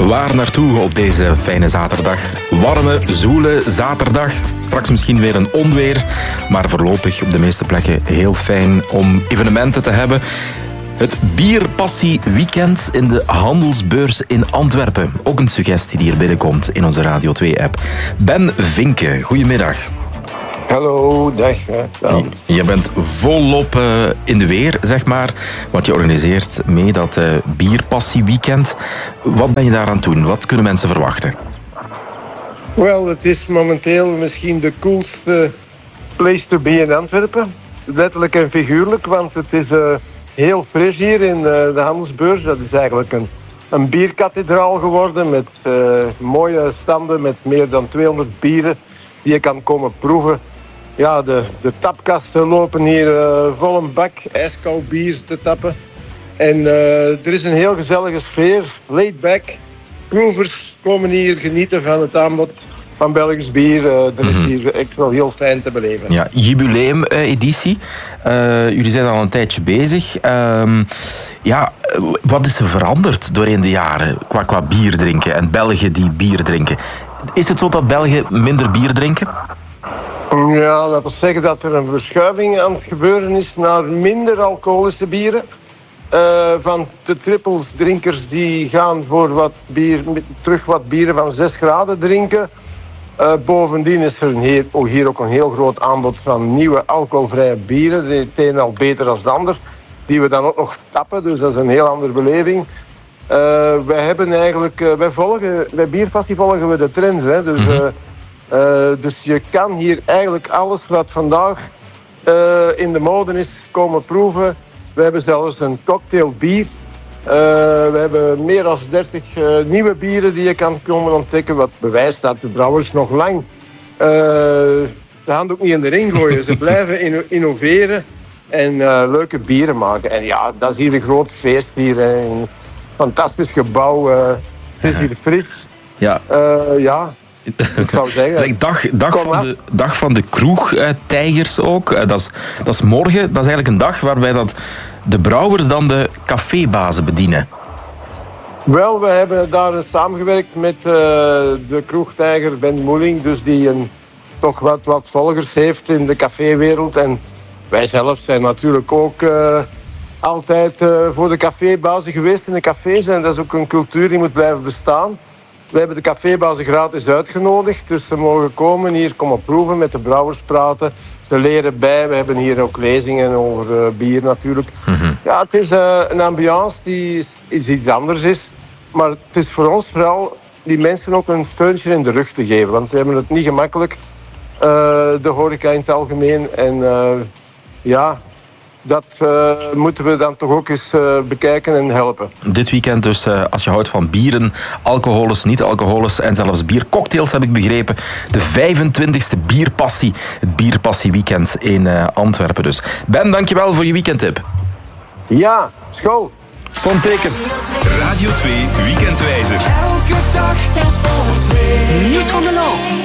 Waar naartoe op deze fijne zaterdag? Warme, zoele zaterdag. Straks misschien weer een onweer. Maar voorlopig op de meeste plekken heel fijn om evenementen te hebben. Het Bierpassie Weekend in de Handelsbeurs in Antwerpen. Ook een suggestie die hier binnenkomt in onze Radio 2-app. Ben Vinke, goedemiddag. Hallo, dag. Je bent volop in de weer, zeg maar. Want je organiseert mee dat Bierpassie Weekend. Wat ben je daar aan het doen? Wat kunnen mensen verwachten? Wel, het is momenteel misschien de coolste place to be in Antwerpen. Letterlijk en figuurlijk, want het is heel fris hier in de Handelsbeurs. Dat is eigenlijk een bierkathedraal geworden met mooie standen met meer dan 200 bieren die je kan komen proeven. Ja, de tapkasten lopen hier vol een bak ijskoud bier te tappen. En er is een heel gezellige sfeer, laid back. Proevers komen hier genieten van het aanbod van Belgisch bier. Er is hier echt wel heel fijn te beleven. Ja, jubileum-editie. Jullie zijn al een tijdje bezig. Wat is er veranderd doorheen de jaren qua bier drinken en Belgen die bier drinken? Is het zo dat Belgen minder bier drinken? Ja, laten we zeggen dat er een verschuiving aan het gebeuren is naar minder alcoholische bieren. Van de trippels drinkers die gaan voor wat bieren van 6 graden drinken. Bovendien is er hier ook een heel groot aanbod van nieuwe alcoholvrije bieren. Het een al beter dan het ander. Die we dan ook nog tappen, dus dat is een heel andere beleving. Wij hebben eigenlijk, bij Bierpassie volgen we de trends. Hè? Dus je kan hier eigenlijk alles wat vandaag in de mode is komen proeven. We hebben zelfs een cocktailbier. We hebben meer dan 30 nieuwe bieren die je kan komen ontdekken. Wat bewijst dat de brouwers nog lang de hand ook niet in de ring gooien. Ze blijven innoveren en leuke bieren maken. En ja, dat is hier een groot feest hier. Een fantastisch gebouw. Het is hier fris. Ja. Ik zou zeggen. Zeg, dag van de kroegtijgers ook. Dat is morgen. Dat is eigenlijk een dag waarbij de brouwers dan de cafébazen bedienen. Wel, we hebben daar samengewerkt met de kroegtijger Ben Moeling. Dus die toch wat volgers heeft in de caféwereld. En wij zelf zijn natuurlijk ook altijd voor de cafébazen geweest in de cafés. En dat is ook een cultuur die moet blijven bestaan. We hebben de cafébazen gratis uitgenodigd. Dus ze mogen komen, hier komen proeven, met de brouwers praten. Ze leren bij. We hebben hier ook lezingen over bier natuurlijk. Mm-hmm. Ja, het is een ambiance die iets anders is. Maar het is voor ons vooral die mensen ook een steuntje in de rug te geven. Want ze hebben het niet gemakkelijk, de horeca in het algemeen. En dat moeten we dan toch ook eens bekijken en helpen. Dit weekend dus, als je houdt van bieren, alcoholes, niet-alcoholes en zelfs biercocktails, heb ik begrepen. De 25e Bierpassie, het Bierpassie Weekend in Antwerpen dus. Ben, dankjewel voor je weekendtip. Ja, school. Zontekens. Radio 2 Weekendwijzer. Elke dag telt voor 2. Niels van der Loo.